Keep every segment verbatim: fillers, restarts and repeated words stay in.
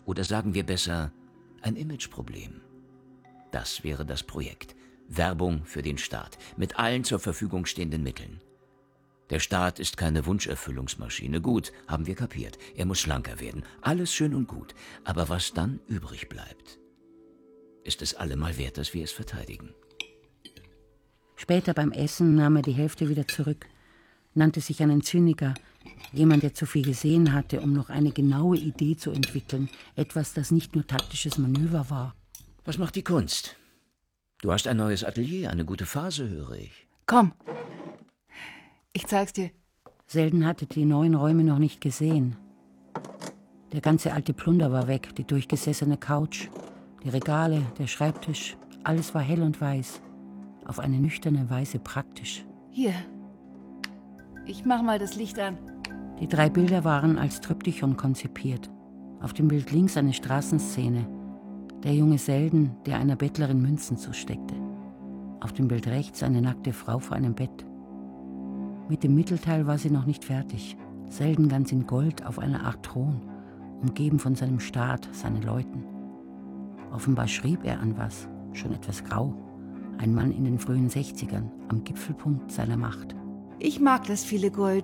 Oder sagen wir besser, ein Imageproblem. Das wäre das Projekt. Werbung für den Staat, mit allen zur Verfügung stehenden Mitteln. Der Staat ist keine Wunscherfüllungsmaschine. Gut, haben wir kapiert. Er muss schlanker werden. Alles schön und gut. Aber was dann übrig bleibt, ist es allemal wert, dass wir es verteidigen. Später beim Essen nahm er die Hälfte wieder zurück, nannte sich einen Zyniker, jemand, der zu viel gesehen hatte, um noch eine genaue Idee zu entwickeln, etwas, das nicht nur taktisches Manöver war. Was macht die Kunst? Du hast ein neues Atelier, eine gute Phase, höre ich. Komm, ich zeig's dir. Selden hatte die neuen Räume noch nicht gesehen. Der ganze alte Plunder war weg, die durchgesessene Couch, die Regale, der Schreibtisch, alles war hell und weiß. Auf eine nüchterne Weise praktisch. Hier, ich mach mal das Licht an. Die drei Bilder waren als Triptychon konzipiert. Auf dem Bild links eine Straßenszene. Der junge Selden, der einer Bettlerin Münzen zusteckte. Auf dem Bild rechts eine nackte Frau vor einem Bett. Mit dem Mittelteil war sie noch nicht fertig. Selden ganz in Gold auf einer Art Thron, umgeben von seinem Staat, seinen Leuten. Offenbar schrieb er an was, schon etwas grau. Ein Mann in den frühen Sechzigern, am Gipfelpunkt seiner Macht. Ich mag das viele Gold.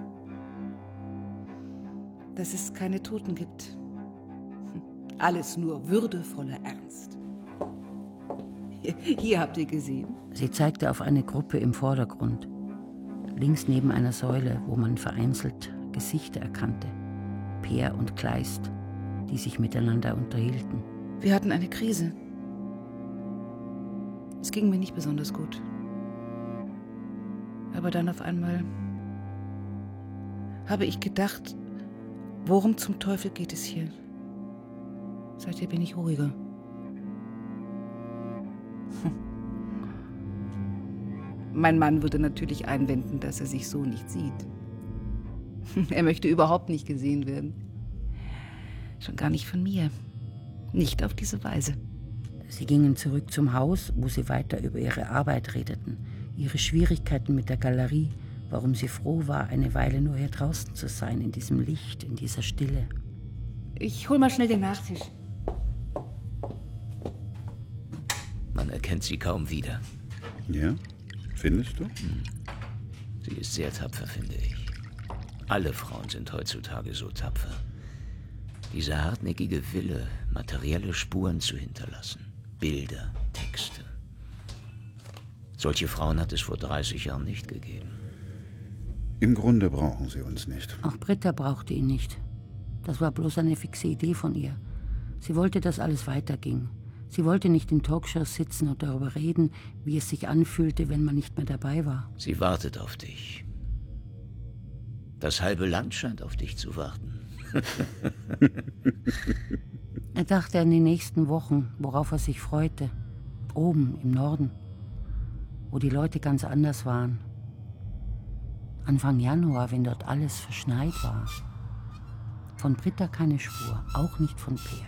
Dass es keine Toten gibt. Alles nur würdevoller Ernst. Hier, hier habt ihr gesehen. Sie zeigte auf eine Gruppe im Vordergrund. Links neben einer Säule, wo man vereinzelt Gesichter erkannte. Peer und Kleist, die sich miteinander unterhielten. Wir hatten eine Krise. Es ging mir nicht besonders gut. Aber dann auf einmal habe ich gedacht, worum zum Teufel geht es hier? Seither bin ich ruhiger. Hm. Mein Mann würde natürlich einwenden, dass er sich so nicht sieht. Er möchte überhaupt nicht gesehen werden. Schon gar nicht von mir. Nicht auf diese Weise. Sie gingen zurück zum Haus, wo sie weiter über ihre Arbeit redeten, ihre Schwierigkeiten mit der Galerie, warum sie froh war, eine Weile nur hier draußen zu sein, in diesem Licht, in dieser Stille. Ich hol mal schnell den Nachtisch. Man erkennt sie kaum wieder. Ja? Findest du? Hm. Sie ist sehr tapfer, finde ich. Alle Frauen sind heutzutage so tapfer. Dieser hartnäckige Wille, materielle Spuren zu hinterlassen. Bilder, Texte. Solche Frauen hat es vor dreißig Jahren nicht gegeben. Im Grunde brauchen sie uns nicht. Auch Britta brauchte ihn nicht. Das war bloß eine fixe Idee von ihr. Sie wollte, dass alles weiterging. Sie wollte nicht in Talkshows sitzen und darüber reden, wie es sich anfühlte, wenn man nicht mehr dabei war. Sie wartet auf dich. Das halbe Land scheint auf dich zu warten. Er dachte an die nächsten Wochen, worauf er sich freute. Oben im Norden, wo die Leute ganz anders waren. Anfang Januar, wenn dort alles verschneit war. Von Britta keine Spur, auch nicht von Peer.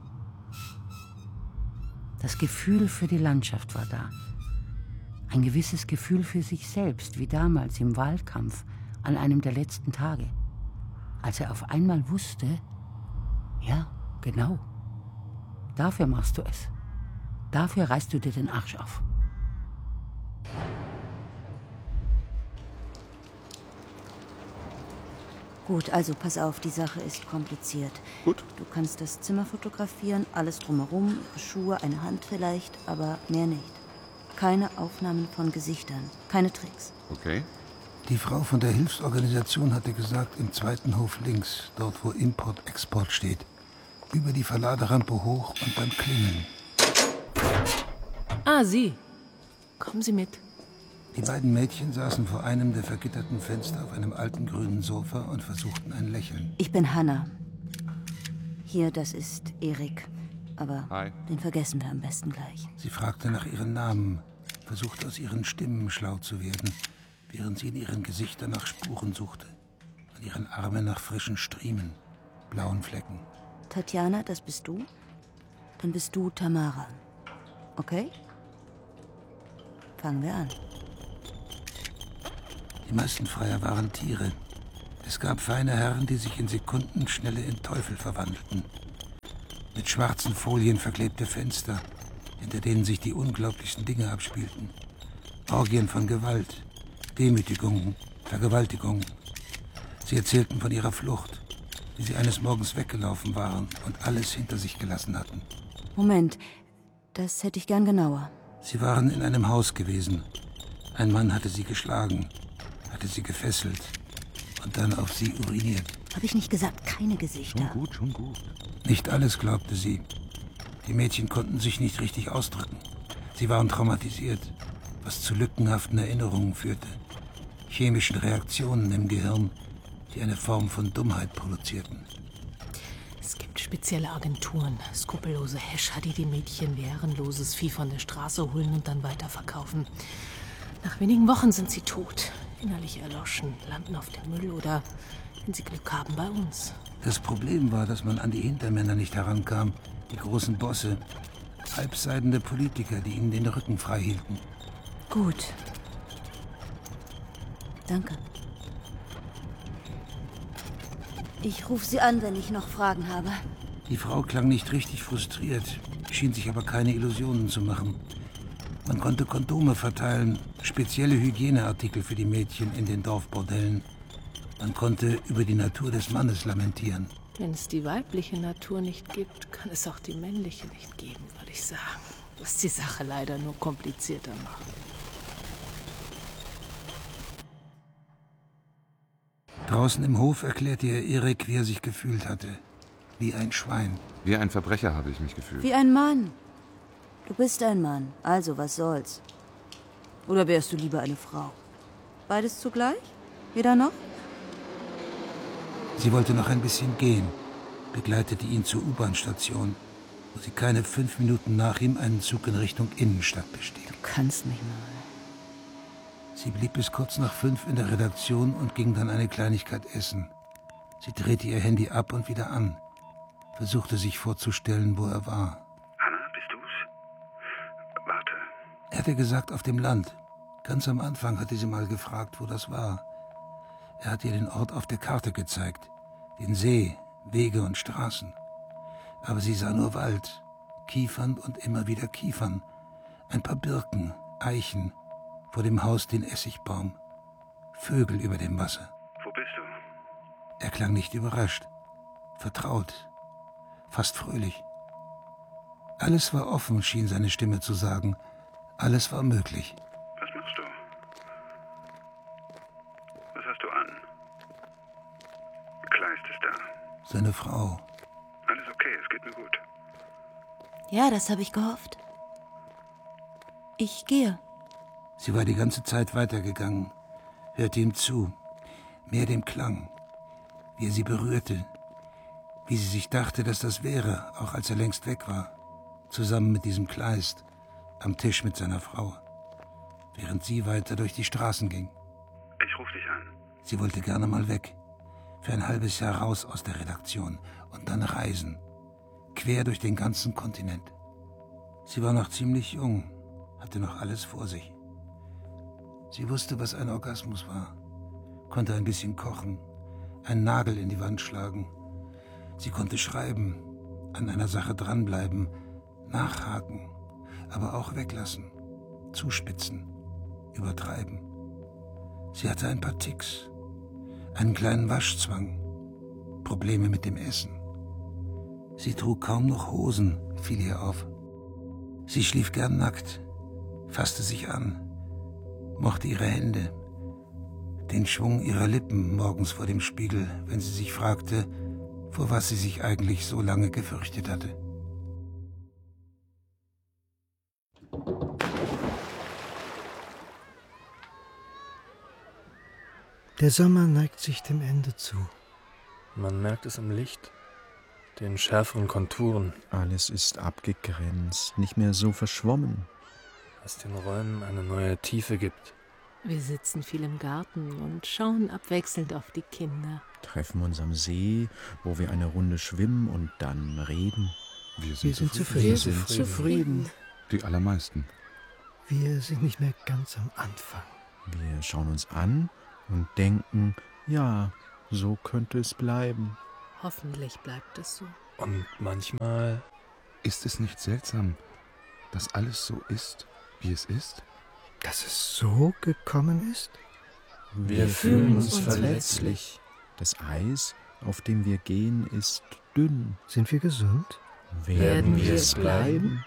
Das Gefühl für die Landschaft war da. Ein gewisses Gefühl für sich selbst, wie damals im Wahlkampf an einem der letzten Tage. Als er auf einmal wusste, ja, genau, dafür machst du es. Dafür reißt du dir den Arsch auf. Gut, also pass auf, die Sache ist kompliziert. Gut. Du kannst das Zimmer fotografieren, alles drumherum, ihre Schuhe, eine Hand vielleicht, aber mehr nicht. Keine Aufnahmen von Gesichtern, keine Tricks. Okay. Die Frau von der Hilfsorganisation hatte gesagt, im zweiten Hof links, dort wo Import-Export steht. Über die Verladerampe hoch und dann klingeln. Ah, Sie. Kommen Sie mit. Die beiden Mädchen saßen vor einem der vergitterten Fenster auf einem alten grünen Sofa und versuchten ein Lächeln. Ich bin Hannah. Hier, das ist Erik. Aber Hi. Den vergessen wir am besten gleich. Sie fragte nach ihren Namen, versuchte aus ihren Stimmen schlau zu werden, während sie in ihren Gesichtern nach Spuren suchte, an ihren Armen nach frischen Striemen, blauen Flecken. Tatjana, das bist du? Dann bist du Tamara. Okay? Fangen wir an. Die meisten Freier waren Tiere. Es gab feine Herren, die sich in Sekundenschnelle in Teufel verwandelten. mit schwarzen Folien verklebte Fenster, hinter denen sich die unglaublichsten Dinge abspielten. Orgien von Gewalt, Demütigungen, Vergewaltigungen. Sie erzählten von ihrer Flucht, wie sie eines Morgens weggelaufen waren und alles hinter sich gelassen hatten. Moment, das hätte ich gern genauer. Sie waren in einem Haus gewesen. Ein Mann hatte sie geschlagen, hatte sie gefesselt und dann auf sie uriniert. Habe ich nicht gesagt, keine Gesichter? Schon gut, schon gut. Nicht alles glaubte sie. Die Mädchen konnten sich nicht richtig ausdrücken. Sie waren traumatisiert, was zu lückenhaften Erinnerungen führte. Chemischen Reaktionen im Gehirn, die eine Form von Dummheit produzierten. Es gibt spezielle Agenturen, skrupellose Häscher, die die Mädchen wie herrenloses Vieh von der Straße holen und dann weiterverkaufen. Nach wenigen Wochen sind sie tot, innerlich erloschen, landen auf dem Müll oder, wenn sie Glück haben, bei uns. Das Problem war, dass man an die Hintermänner nicht herankam, die großen Bosse, halbseidende Politiker, die ihnen den Rücken frei hielten. Gut. Danke. Ich rufe Sie an, wenn ich noch Fragen habe. Die Frau klang nicht richtig frustriert, schien sich aber keine Illusionen zu machen. Man konnte Kondome verteilen, spezielle Hygieneartikel für die Mädchen in den Dorfbordellen. Man konnte über die Natur des Mannes lamentieren. Wenn es die weibliche Natur nicht gibt, kann es auch die männliche nicht geben, würde ich sagen. Was die Sache leider nur komplizierter macht. Draußen im Hof erklärte ihr Erik, wie er sich gefühlt hatte. Wie ein Schwein. Wie ein Verbrecher habe ich mich gefühlt. Wie ein Mann. Du bist ein Mann, also was soll's? Oder wärst du lieber eine Frau? Beides zugleich? Weder noch? Sie wollte noch ein bisschen gehen, begleitete ihn zur U-Bahn-Station, wo sie keine fünf Minuten nach ihm einen Zug in Richtung Innenstadt bestieg. Du kannst nicht mal. Sie blieb bis kurz nach fünf in der Redaktion und ging dann eine Kleinigkeit essen. Sie drehte ihr Handy ab und wieder an, versuchte sich vorzustellen, wo er war. Hanna, bist du's? Warte. Er hatte gesagt, auf dem Land. Ganz am Anfang hatte sie mal gefragt, wo das war. Er hat ihr den Ort auf der Karte gezeigt, den See, Wege und Straßen. Aber sie sah nur Wald, Kiefern und immer wieder Kiefern, ein paar Birken, Eichen, vor dem Haus den Essigbaum, Vögel über dem Wasser. Wo bist du? Er klang nicht überrascht, vertraut, fast fröhlich. Alles war offen, schien seine Stimme zu sagen. Alles war möglich. Was machst du? Was hast du an? Kleist ist da. Seine Frau. Alles okay, es geht mir gut. Ja, das habe ich gehofft. Ich gehe. Sie war die ganze Zeit weitergegangen, hörte ihm zu, mehr dem Klang, wie er sie berührte, wie sie sich dachte, dass das wäre, auch als er längst weg war, zusammen mit diesem Kleist, am Tisch mit seiner Frau, während sie weiter durch die Straßen ging. Ich rufe dich an. Sie wollte gerne mal weg, für ein halbes Jahr raus aus der Redaktion und dann reisen, quer durch den ganzen Kontinent. Sie war noch ziemlich jung, hatte noch alles vor sich. Sie wusste, was ein Orgasmus war, konnte ein bisschen kochen, einen Nagel in die Wand schlagen. Sie konnte schreiben, an einer Sache dranbleiben, nachhaken, aber auch weglassen, zuspitzen, übertreiben. Sie hatte ein paar Ticks, einen kleinen Waschzwang, Probleme mit dem Essen. Sie trug kaum noch Hosen, fiel ihr auf. Sie schlief gern nackt, fasste sich an, mochte ihre Hände, den Schwung ihrer Lippen morgens vor dem Spiegel, wenn sie sich fragte, vor was sie sich eigentlich so lange gefürchtet hatte. Der Sommer neigt sich dem Ende zu. Man merkt es im Licht, den schärferen Konturen. Alles ist abgegrenzt, nicht mehr so verschwommen. Was den Räumen eine neue Tiefe gibt. Wir sitzen viel im Garten und schauen abwechselnd auf die Kinder. Treffen uns am See, wo wir eine Runde schwimmen und dann reden. Wir sind, Wir sind zufrieden. zufrieden. Wir sind zufrieden. Die allermeisten. Wir sind nicht mehr ganz am Anfang. Wir schauen uns an und denken, ja, so könnte es bleiben. Hoffentlich bleibt es so. Und manchmal... Ist es nicht seltsam, dass alles so ist, wie es ist? Dass es so gekommen ist? Wir, Wir fühlen uns verletzlich. Das Eis, auf dem wir gehen, ist dünn. Sind wir gesund? Werden wir es bleiben?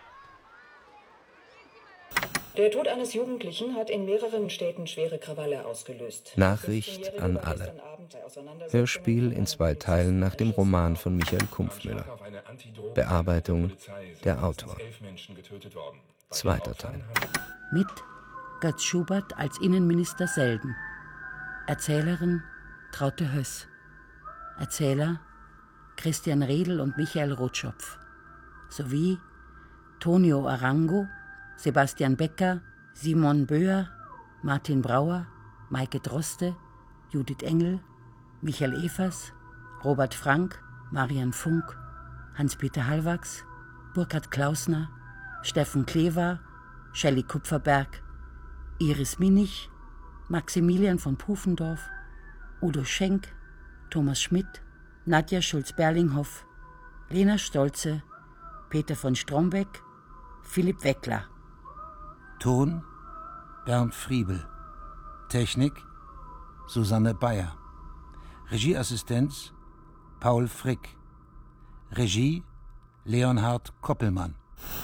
Der Tod eines Jugendlichen hat in mehreren Städten schwere Krawalle ausgelöst. Nachricht an alle. Hörspiel in zwei Teilen nach dem Roman von Michael Kumpfmüller. Bearbeitung der Autor. Zweiter Teil. Mit Götz Schubert als Innenminister Selden. Erzählerin Traute Höss. Erzähler Christian Riedl und Michael Rotschopf. Sowie Tonio Arango, Sebastian Becker, Simon Böer, Martin Brauer, Maike Droste, Judith Engel, Michael Evers, Robert Frank, Marian Funk, Hans-Peter Hallwachs, Burkhard Klausner, Steffen Klever, Shelley Kupferberg, Iris Minich, Maximilian von Pufendorf, Udo Schenk, Thomas Schmidt, Nadja Schulz-Berlinghoff, Lena Stolze, Peter von Strombeck, Philipp Weckler. Ton Bernd Friebel. Technik Susanne Bayer. Regieassistenz Paul Frick. Regie Leonhard Koppelmann.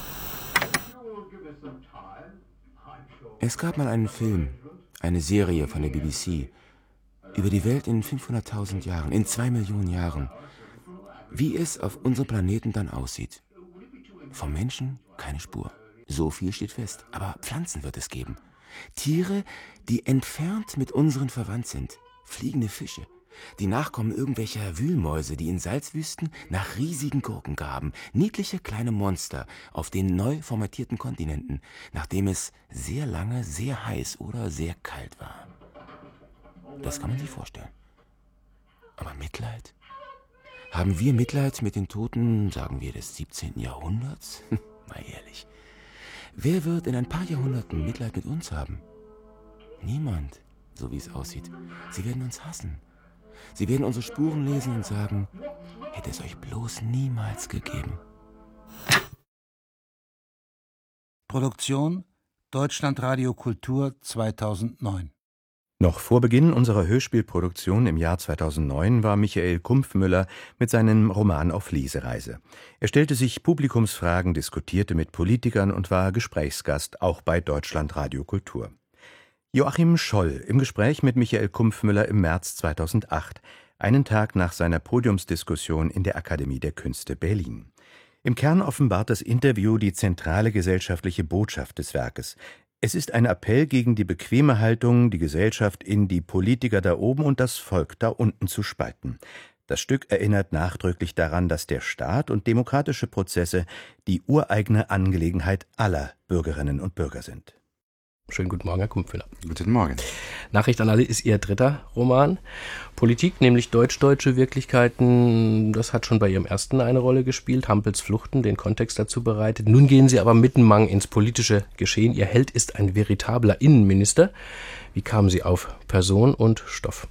Es gab mal einen Film, eine Serie von der B B C, über die Welt in fünfhunderttausend Jahren, in zwei Millionen Jahren. Wie es auf unserem Planeten dann aussieht. Vom Menschen keine Spur. So viel steht fest. Aber Pflanzen wird es geben. Tiere, die entfernt mit unseren verwandt sind. Fliegende Fische. Die Nachkommen irgendwelcher Wühlmäuse, die in Salzwüsten nach riesigen Gurken graben. Niedliche kleine Monster auf den neu formatierten Kontinenten, nachdem es sehr lange sehr heiß oder sehr kalt war. Das kann man sich vorstellen. Aber Mitleid? Haben wir Mitleid mit den Toten, sagen wir, des siebzehnten Jahrhunderts? Mal ehrlich. Wer wird in ein paar Jahrhunderten Mitleid mit uns haben? Niemand, so wie es aussieht. Sie werden uns hassen. Sie werden unsere Spuren lesen und sagen, hätte es euch bloß niemals gegeben. Produktion Deutschlandradio Kultur zweitausendneun. Noch vor Beginn unserer Hörspielproduktion im Jahr zweitausendneun war Michael Kumpfmüller mit seinem Roman auf Lesereise. Er stellte sich Publikumsfragen, diskutierte mit Politikern und war Gesprächsgast auch bei Deutschlandradio Kultur. Joachim Scholl im Gespräch mit Michael Kumpfmüller im März zweitausendacht, einen Tag nach seiner Podiumsdiskussion in der Akademie der Künste Berlin. Im Kern offenbart das Interview die zentrale gesellschaftliche Botschaft des Werkes. Es ist ein Appell gegen die bequeme Haltung, die Gesellschaft in die Politiker da oben und das Volk da unten zu spalten. Das Stück erinnert nachdrücklich daran, dass der Staat und demokratische Prozesse die ureigene Angelegenheit aller Bürgerinnen und Bürger sind. Schönen guten Morgen, Herr Kumpfmüller. Guten Morgen. Nachricht an alle ist Ihr dritter Roman. Politik, nämlich deutsch-deutsche Wirklichkeiten, das hat schon bei Ihrem ersten eine Rolle gespielt. Hampels Fluchten, den Kontext dazu bereitet. Nun gehen Sie aber mittenmang ins politische Geschehen. Ihr Held ist ein veritabler Innenminister. Wie kamen Sie auf Person und Stoff?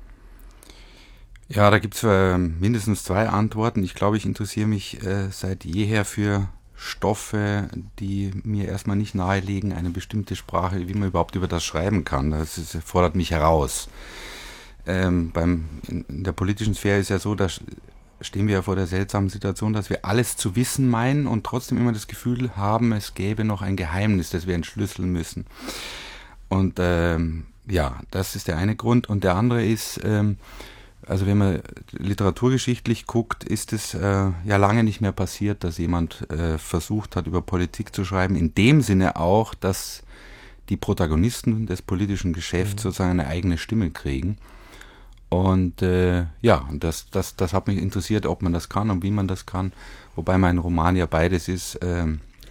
Ja, da gibt es äh, mindestens zwei Antworten. Ich glaube, ich interessiere mich äh, seit jeher für Stoffe, die mir erstmal nicht nahelegen, eine bestimmte Sprache, wie man überhaupt über das schreiben kann. Das ist, fordert mich heraus. Ähm, beim, in, in der politischen Sphäre ist ja so, da stehen wir ja vor der seltsamen Situation, dass wir alles zu wissen meinen und trotzdem immer das Gefühl haben, es gäbe noch ein Geheimnis, das wir entschlüsseln müssen. Und ähm, ja, das ist der eine Grund. Und der andere ist, ähm, also wenn man literaturgeschichtlich guckt, ist es äh, ja lange nicht mehr passiert, dass jemand äh, versucht hat, über Politik zu schreiben. In dem Sinne auch, dass die Protagonisten des politischen Geschäfts mhm. sozusagen eine eigene Stimme kriegen. Und äh, ja, das, das, das hat mich interessiert, ob man das kann und wie man das kann. Wobei mein Roman ja beides ist, äh,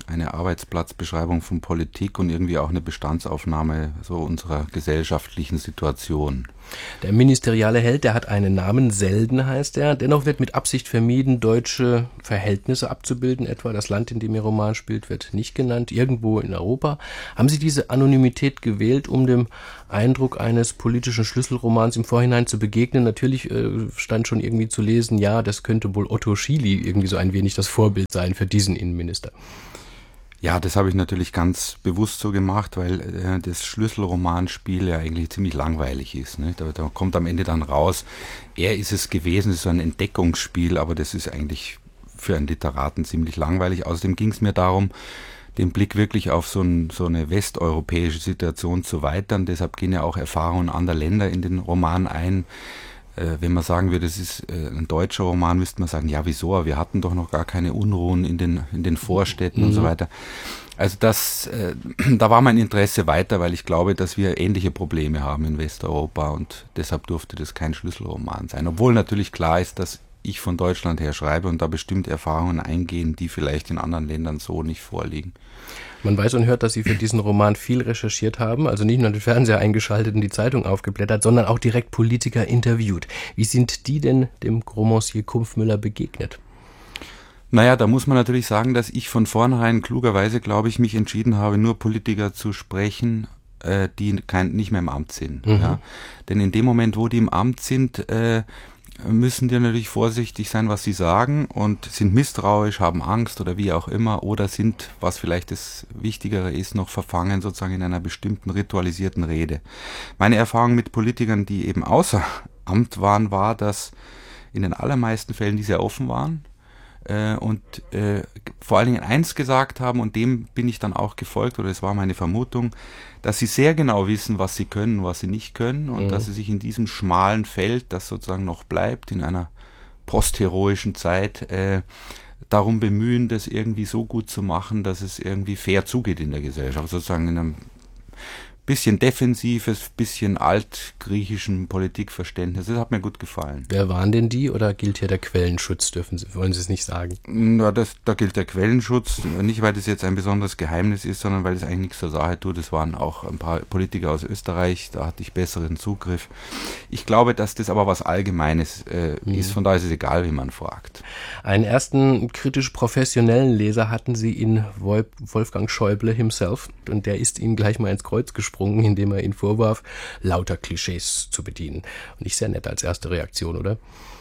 eine Arbeitsplatzbeschreibung von Politik und irgendwie auch eine Bestandsaufnahme so unserer gesellschaftlichen Situation. Der ministeriale Held, der hat einen Namen, Selden heißt er. Dennoch wird mit Absicht vermieden, deutsche Verhältnisse abzubilden. Etwa das Land, in dem Ihr Roman spielt, wird nicht genannt, irgendwo in Europa. Haben Sie diese Anonymität gewählt, um dem Eindruck eines politischen Schlüsselromans im Vorhinein zu begegnen? Natürlich äh, stand schon irgendwie zu lesen, ja, das könnte wohl Otto Schily irgendwie so ein wenig das Vorbild sein für diesen Innenminister. Ja, das habe ich natürlich ganz bewusst so gemacht, weil äh, das Schlüsselromanspiel ja eigentlich ziemlich langweilig ist. Ne? Da, da kommt am Ende dann raus, er ist es gewesen, es ist so ein Entdeckungsspiel, aber das ist eigentlich für einen Literaten ziemlich langweilig. Außerdem ging es mir darum, den Blick wirklich auf so, ein, so eine westeuropäische Situation zu weitern. Deshalb gehen ja auch Erfahrungen anderer Länder in den Roman ein. Wenn man sagen würde, es ist ein deutscher Roman, müsste man sagen, ja wieso, wir hatten doch noch gar keine Unruhen in den, in den Vorstädten mhm. und so weiter. Also das, äh, da war mein Interesse weiter, weil ich glaube, dass wir ähnliche Probleme haben in Westeuropa und deshalb durfte das kein Schlüsselroman sein. Obwohl natürlich klar ist, dass ich von Deutschland her schreibe und da bestimmte Erfahrungen eingehen, die vielleicht in anderen Ländern so nicht vorliegen. Man weiß und hört, dass Sie für diesen Roman viel recherchiert haben, also nicht nur den Fernseher eingeschaltet und die Zeitung aufgeblättert, sondern auch direkt Politiker interviewt. Wie sind die denn dem Romancier Kumpfmüller begegnet? Naja, da muss man natürlich sagen, dass ich von vornherein klugerweise, glaube ich, mich entschieden habe, nur Politiker zu sprechen, äh, die kein, nicht mehr im Amt sind. Mhm. Ja? Denn in dem Moment, wo die im Amt sind, äh, müssen die natürlich vorsichtig sein, was sie sagen und sind misstrauisch, haben Angst oder wie auch immer oder sind, was vielleicht das Wichtigere ist, noch verfangen sozusagen in einer bestimmten ritualisierten Rede. Meine Erfahrung mit Politikern, die eben außer Amt waren, war, dass in den allermeisten Fällen die sehr offen waren äh, und äh, vor allen Dingen eins gesagt haben und dem bin ich dann auch gefolgt oder es war meine Vermutung, dass sie sehr genau wissen, was sie können, was sie nicht können und mhm. dass sie sich in diesem schmalen Feld, das sozusagen noch bleibt, in einer postheroischen Zeit, äh, darum bemühen, das irgendwie so gut zu machen, dass es irgendwie fair zugeht in der Gesellschaft, sozusagen in einem bisschen defensives, bisschen altgriechischen Politikverständnis. Das hat mir gut gefallen. Wer waren denn die oder gilt hier der Quellenschutz? Dürfen Sie, wollen Sie es nicht sagen? Na, das, da gilt der Quellenschutz, nicht weil das jetzt ein besonderes Geheimnis ist, sondern weil es eigentlich nichts zur Sache tut. Es waren auch ein paar Politiker aus Österreich, da hatte ich besseren Zugriff. Ich glaube, dass das aber was Allgemeines äh, mhm. ist, von daher ist es egal, wie man fragt. Einen ersten kritisch professionellen Leser hatten Sie in Wolfgang Schäuble himself und der ist Ihnen gleich mal ins Kreuz gesprungen, indem er ihn vorwarf, lauter Klischees zu bedienen. Und nicht sehr nett als erste Reaktion, oder?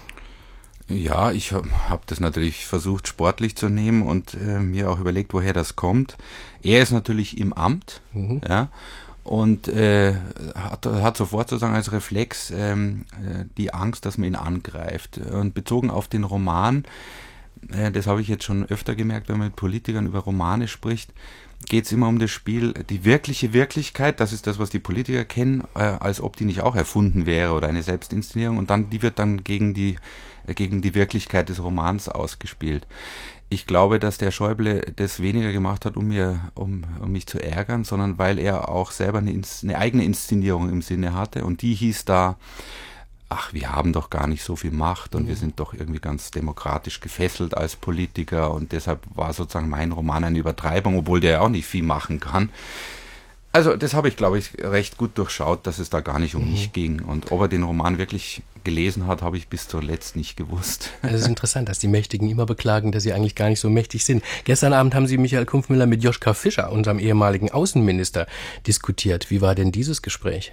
Ja, ich habe hab das natürlich versucht, sportlich zu nehmen und äh, mir auch überlegt, woher das kommt. Er ist natürlich im Amt, mhm. ja, und äh, hat, hat sofort sozusagen als Reflex ähm, die Angst, dass man ihn angreift. Und bezogen auf den Roman, äh, das habe ich jetzt schon öfter gemerkt, wenn man mit Politikern über Romane spricht, geht es immer um das Spiel, die wirkliche Wirklichkeit, das ist das, was die Politiker kennen, äh, als ob die nicht auch erfunden wäre oder eine Selbstinszenierung und dann die wird dann gegen die, äh, gegen die Wirklichkeit des Romans ausgespielt. Ich glaube, dass der Schäuble das weniger gemacht hat, um, mir, um, um mich zu ärgern, sondern weil er auch selber eine, eine eigene Inszenierung im Sinne hatte und die hieß da, ach, wir haben doch gar nicht so viel Macht und mhm. wir sind doch irgendwie ganz demokratisch gefesselt als Politiker und deshalb war sozusagen mein Roman eine Übertreibung, obwohl der ja auch nicht viel machen kann. Also das habe ich, glaube ich, recht gut durchschaut, dass es da gar nicht um mhm. mich ging. Und ob er den Roman wirklich gelesen hat, habe ich bis zuletzt nicht gewusst. Es ist interessant, dass die Mächtigen immer beklagen, dass sie eigentlich gar nicht so mächtig sind. Gestern Abend haben Sie Michael Kumpfmüller mit Joschka Fischer, unserem ehemaligen Außenminister, diskutiert. Wie war denn dieses Gespräch?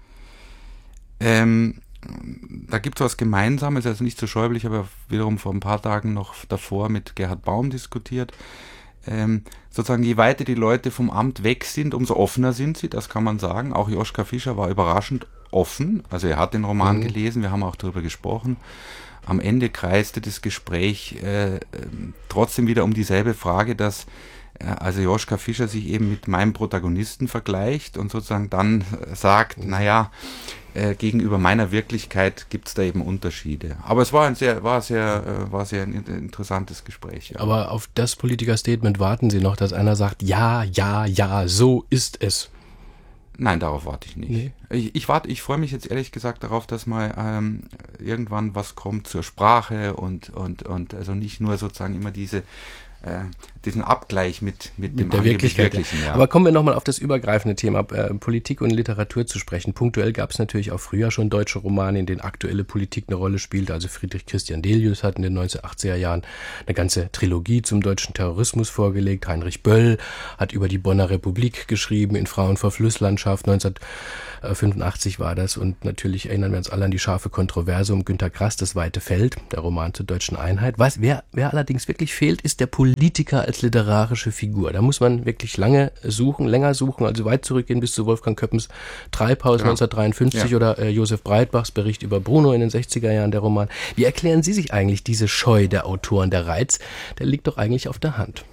Ähm... Da gibt es was Gemeinsames, also nicht zu Schäuble, ich habe wiederum vor ein paar Tagen noch davor mit Gerhard Baum diskutiert. Ähm, sozusagen, je weiter die Leute vom Amt weg sind, umso offener sind sie, das kann man sagen. Auch Joschka Fischer war überraschend offen, also er hat den Roman mhm. gelesen, wir haben auch darüber gesprochen. Am Ende kreiste das Gespräch äh, trotzdem wieder um dieselbe Frage, dass also Joschka Fischer sich eben mit meinem Protagonisten vergleicht und sozusagen dann sagt, naja, äh, gegenüber meiner Wirklichkeit gibt es da eben Unterschiede. Aber es war ein sehr, war sehr, äh, war sehr ein interessantes Gespräch. Ja. Aber auf das Politiker-Statement warten Sie noch, dass einer sagt, ja, ja, ja, so ist es. Nein, darauf warte ich nicht. Nee. Ich, ich warte, ich freue mich jetzt ehrlich gesagt darauf, dass mal ähm, irgendwann was kommt zur Sprache und, und, und also nicht nur sozusagen immer diese äh, diesen Abgleich mit, mit, mit dem der Wirklichkeit. Wirklichen. Ja. Aber kommen wir nochmal auf das übergreifende Thema äh, Politik und Literatur zu sprechen. Punktuell gab es natürlich auch früher schon deutsche Romane, in denen aktuelle Politik eine Rolle spielte. Also Friedrich Christian Delius hat in den neunzehnhundertachtziger Jahren eine ganze Trilogie zum deutschen Terrorismus vorgelegt. Heinrich Böll hat über die Bonner Republik geschrieben, in Frauen vor Flusslandschaft, neunzehnhundertfünfundachtzig war das. Und natürlich erinnern wir uns alle an die scharfe Kontroverse um Günter Grass, Das weite Feld, der Roman zur deutschen Einheit. Was, wer, wer allerdings wirklich fehlt, ist der Politiker als literarische Figur. Da muss man wirklich lange suchen, länger suchen, also weit zurückgehen bis zu Wolfgang Köppens Treibhaus ja. neunzehnhundertdreiundfünfzig ja. oder äh, Josef Breitbachs Bericht über Bruno in den sechziger Jahren, der Roman. Wie erklären Sie sich eigentlich diese Scheu der Autoren? Der Reiz, der liegt doch eigentlich auf der Hand.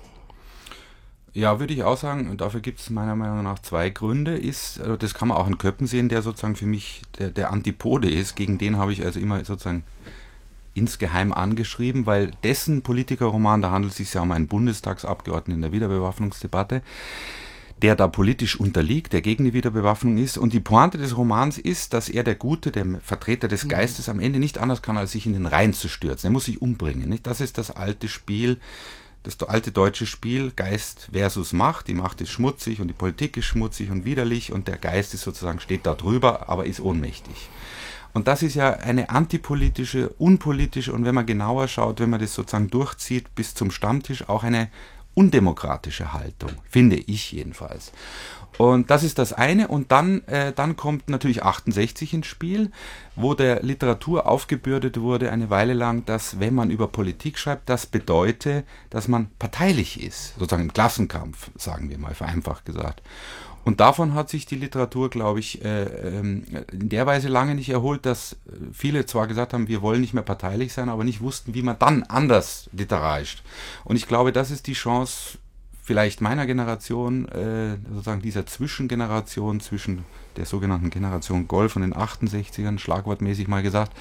Ja, würde ich auch sagen, und dafür gibt es meiner Meinung nach zwei Gründe. Ist, also das kann man auch in Köppen sehen, der sozusagen für mich der, der Antipode ist. Gegen den habe ich also immer sozusagen insgeheim angeschrieben, weil dessen Politikerroman, da handelt es sich ja um einen Bundestagsabgeordneten in der Wiederbewaffnungsdebatte, der da politisch unterliegt, der gegen die Wiederbewaffnung ist. Und die Pointe des Romans ist, dass er, der Gute, der Vertreter des Geistes, am Ende nicht anders kann, als sich in den Rhein zu stürzen. Er muss sich umbringen. Nicht? Das ist das alte Spiel, das alte deutsche Spiel, Geist versus Macht. Die Macht ist schmutzig und die Politik ist schmutzig und widerlich und der Geist ist sozusagen, steht da drüber, aber ist ohnmächtig. Und das ist ja eine antipolitische, unpolitische und wenn man genauer schaut, wenn man das sozusagen durchzieht bis zum Stammtisch, auch eine undemokratische Haltung, finde ich jedenfalls. Und das ist das eine. Und dann, äh, dann kommt natürlich achtundsechzig ins Spiel, wo der Literatur aufgebürdet wurde eine Weile lang, dass wenn man über Politik schreibt, das bedeutet, dass man parteilich ist, sozusagen im Klassenkampf, sagen wir mal, vereinfacht gesagt. Und davon hat sich die Literatur, glaube ich, äh, in der Weise lange nicht erholt, dass viele zwar gesagt haben, wir wollen nicht mehr parteilich sein, aber nicht wussten, wie man dann anders literarisch. Und ich glaube, das ist die Chance vielleicht meiner Generation, äh, sozusagen dieser Zwischengeneration zwischen der sogenannten Generation Golf und den achtundsechzigern, schlagwortmäßig mal gesagt,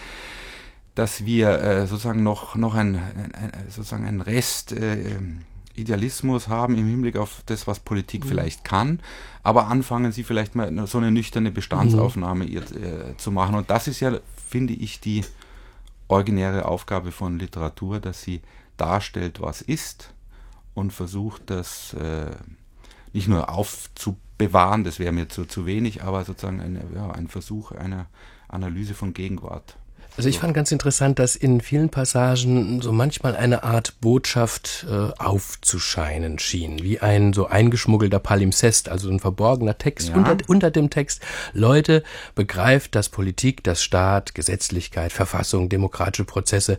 dass wir äh, sozusagen noch, noch ein, ein, sozusagen einen Rest äh, Idealismus haben im Hinblick auf das, was Politik mhm. vielleicht kann, aber anfangen sie vielleicht mal so eine nüchterne Bestandsaufnahme mhm. ihr, äh, zu machen. Und das ist ja, finde ich, die originäre Aufgabe von Literatur, dass sie darstellt, was ist und versucht, das äh, nicht nur aufzubewahren, das wäre mir zu, zu wenig, aber sozusagen eine, ja, ein Versuch einer Analyse von Gegenwart. Also ich fand ganz interessant, dass in vielen Passagen so manchmal eine Art Botschaft äh, aufzuscheinen schien, wie ein so eingeschmuggelter Palimpsest, also ein verborgener Text ja. unter, unter dem Text. Leute, begreift, dass Politik, dass Staat, Gesetzlichkeit, Verfassung, demokratische Prozesse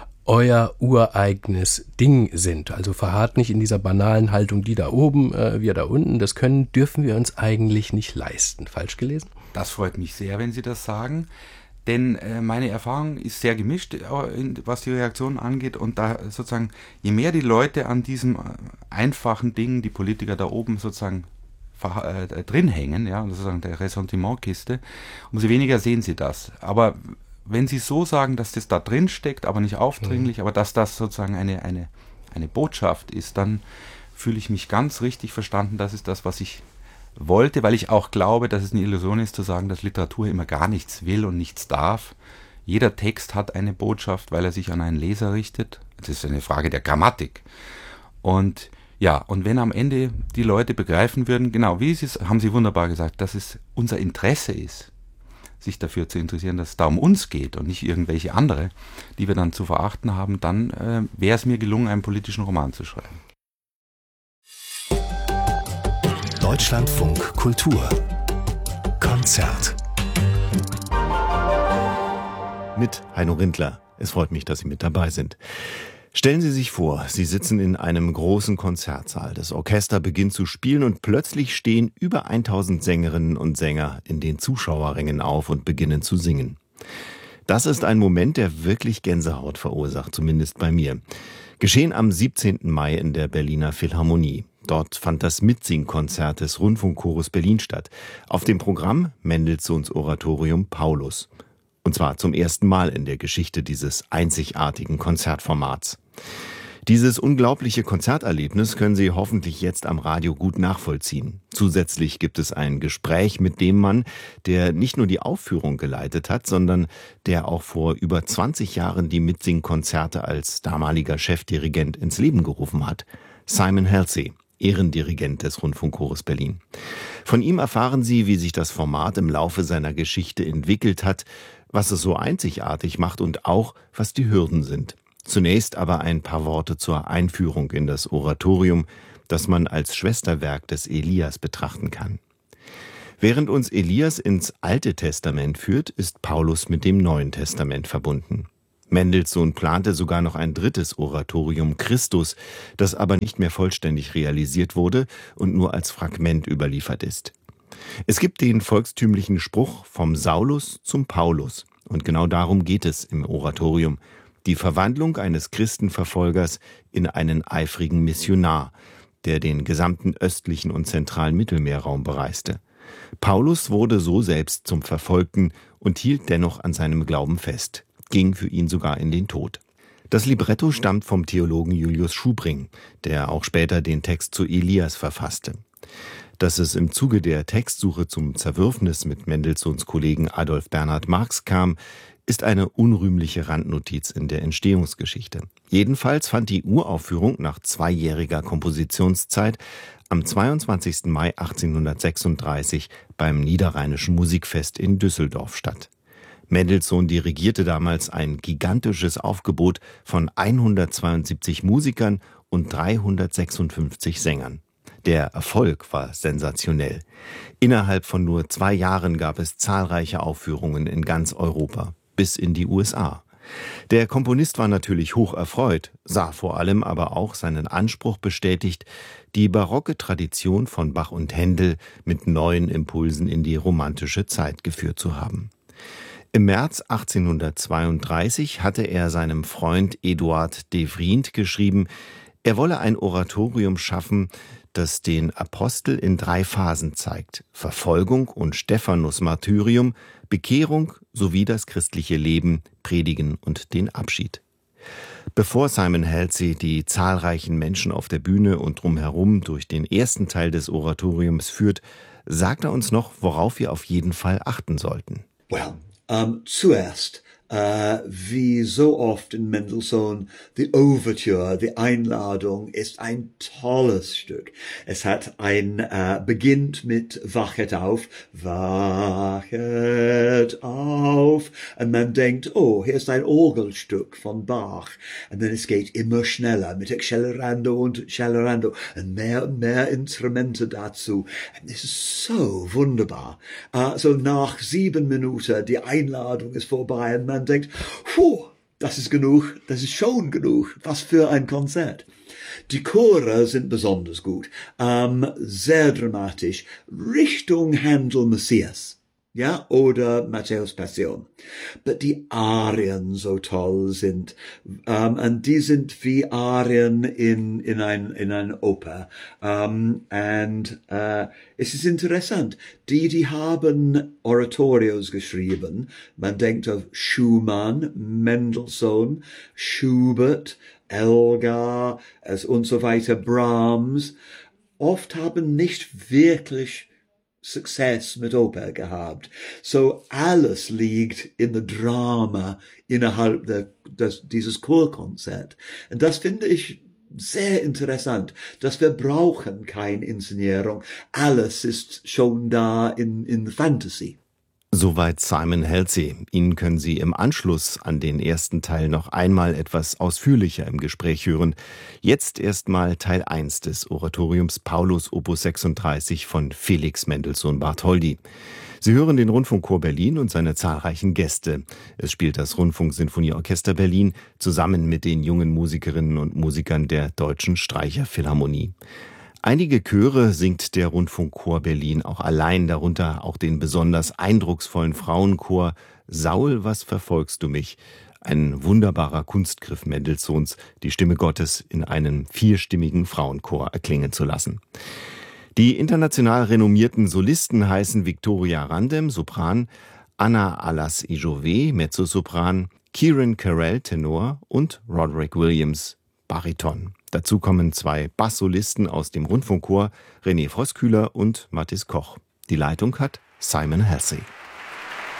euer ureigenes Ding sind. Also verharrt nicht in dieser banalen Haltung, die da oben, äh, wir da unten, das können, dürfen wir uns eigentlich nicht leisten. Falsch gelesen? Das freut mich sehr, wenn Sie das sagen. Denn äh, meine Erfahrung ist sehr gemischt, äh, was die Reaktionen angeht. Und da sozusagen, je mehr die Leute an diesem äh, einfachen Ding, die Politiker da oben sozusagen äh, drin hängen, ja, sozusagen der Ressentimentkiste, umso weniger sehen sie das. Aber wenn Sie so sagen, dass das da drin steckt, aber nicht aufdringlich, mhm. aber dass das sozusagen eine, eine, eine Botschaft ist, dann fühle ich mich ganz richtig verstanden. Das ist das, was ich wollte, weil ich auch glaube, dass es eine Illusion ist, zu sagen, dass Literatur immer gar nichts will und nichts darf. Jeder Text hat eine Botschaft, weil er sich an einen Leser richtet. Das ist eine Frage der Grammatik. Und ja, und wenn am Ende die Leute begreifen würden, genau, wie Sie es, haben Sie wunderbar gesagt, dass es unser Interesse ist, sich dafür zu interessieren, dass es da um uns geht und nicht irgendwelche andere, die wir dann zu verachten haben, dann äh, wäre es mir gelungen, einen politischen Roman zu schreiben. Deutschlandfunk Kultur Konzert mit Heino Rindler. Es freut mich, dass Sie mit dabei sind. Stellen Sie sich vor, Sie sitzen in einem großen Konzertsaal. Das Orchester beginnt zu spielen und plötzlich stehen über tausend Sängerinnen und Sänger in den Zuschauerrängen auf und beginnen zu singen. Das ist ein Moment, der wirklich Gänsehaut verursacht, zumindest bei mir. Geschehen am siebzehnten Mai in der Berliner Philharmonie. Dort fand das Mitsingkonzert des Rundfunkchores Berlin statt. Auf dem Programm Mendelssohns Oratorium Paulus. Und zwar zum ersten Mal in der Geschichte dieses einzigartigen Konzertformats. Dieses unglaubliche Konzerterlebnis können Sie hoffentlich jetzt am Radio gut nachvollziehen. Zusätzlich gibt es ein Gespräch mit dem Mann, der nicht nur die Aufführung geleitet hat, sondern der auch vor über zwanzig Jahren die Mitsingkonzerte als damaliger Chefdirigent ins Leben gerufen hat. Simon Halsey, Ehrendirigent des Rundfunkchores Berlin. Von ihm erfahren Sie, wie sich das Format im Laufe seiner Geschichte entwickelt hat, was es so einzigartig macht und auch, was die Hürden sind. Zunächst aber ein paar Worte zur Einführung in das Oratorium, das man als Schwesterwerk des Elias betrachten kann. Während uns Elias ins Alte Testament führt, ist Paulus mit dem Neuen Testament verbunden. Mendelssohn plante sogar noch ein drittes Oratorium Christus, das aber nicht mehr vollständig realisiert wurde und nur als Fragment überliefert ist. Es gibt den volkstümlichen Spruch vom Saulus zum Paulus, und genau darum geht es im Oratorium: die Verwandlung eines Christenverfolgers in einen eifrigen Missionar, der den gesamten östlichen und zentralen Mittelmeerraum bereiste. Paulus wurde so selbst zum Verfolgten und hielt dennoch an seinem Glauben fest, ging für ihn sogar in den Tod. Das Libretto stammt vom Theologen Julius Schubring, der auch später den Text zu Elias verfasste. Dass es im Zuge der Textsuche zum Zerwürfnis mit Mendelssohns Kollegen Adolf Bernhard Marx kam, ist eine unrühmliche Randnotiz in der Entstehungsgeschichte. Jedenfalls fand die Uraufführung nach zweijähriger Kompositionszeit am zweiundzwanzigsten Mai achtzehnhundertsechsunddreißig beim Niederrheinischen Musikfest in Düsseldorf statt. Mendelssohn dirigierte damals ein gigantisches Aufgebot von hundertzweiundsiebzig Musikern und dreihundertsechsundfünfzig Sängern. Der Erfolg war sensationell. Innerhalb von nur zwei Jahren gab es zahlreiche Aufführungen in ganz Europa, bis in die U S A. Der Komponist war natürlich hoch erfreut, sah vor allem aber auch seinen Anspruch bestätigt, die barocke Tradition von Bach und Händel mit neuen Impulsen in die romantische Zeit geführt zu haben. Im März achtzehnhundertzweiunddreißig hatte er seinem Freund Eduard de Vriend geschrieben, er wolle ein Oratorium schaffen, das den Apostel in drei Phasen zeigt: Verfolgung und Stephanus-Martyrium, Bekehrung sowie das christliche Leben, Predigen und den Abschied. Bevor Simon Halsey die zahlreichen Menschen auf der Bühne und drumherum durch den ersten Teil des Oratoriums führt, sagt er uns noch, worauf wir auf jeden Fall achten sollten. Well, um, zuerst Uh, wie so oft in Mendelssohn, die Overture, die Einladung ist ein tolles Stück. Es hat ein, uh, beginnt mit Wachet auf, Wachet auf, und man denkt, oh, hier ist ein Orgelstück von Bach. Und dann es geht immer schneller mit Accelerando und Accelerando und mehr und mehr Instrumente dazu. Und es ist so wunderbar. Uh, so nach sieben Minuten, die Einladung ist vorbei und man denkt, puh, das ist genug, das ist schon genug, was für ein Konzert. Die Chore sind besonders gut, ähm, sehr dramatisch, Richtung Händel Messias, ja, oder Matthäus Passion. Aber die Arien so toll sind, ähm, und die sind wie Arien in, in ein, in ein Oper, ähm, und, äh, es ist interessant, die, die haben Oratorios geschrieben, man denkt auf Schumann, Mendelssohn, Schubert, Elgar, und so weiter, Brahms, oft haben nicht wirklich Success mit Oper gehabt. So alles liegt in der Drama innerhalb der, des, dieses Chorkonzert. Und das finde ich sehr interessant, dass wir brauchen keine Inszenierung. Alles ist schon da in, in Fantasy. Soweit Simon Halsey. Ihn können Sie im Anschluss an den ersten Teil noch einmal etwas ausführlicher im Gespräch hören. Jetzt erstmal Teil eins des Oratoriums Paulus Opus sechsunddreißig von Felix Mendelssohn Bartholdy. Sie hören den Rundfunkchor Berlin und seine zahlreichen Gäste. Es spielt das Rundfunksinfonieorchester Berlin zusammen mit den jungen Musikerinnen und Musikern der Deutschen Streicherphilharmonie. Einige Chöre singt der Rundfunkchor Berlin auch allein, darunter auch den besonders eindrucksvollen Frauenchor Saul, was verfolgst du mich? Ein wunderbarer Kunstgriff Mendelssohns, die Stimme Gottes in einem vierstimmigen Frauenchor erklingen zu lassen. Die international renommierten Solisten heißen Victoria Randem, Sopran, Anna Alas-Ijové, Mezzosopran, Kieran Carell, Tenor und Roderick Williams, Bariton. Dazu kommen zwei Basssolisten aus dem Rundfunkchor, René Voskuhler und Mathis Koch. Die Leitung hat Simon Halsey.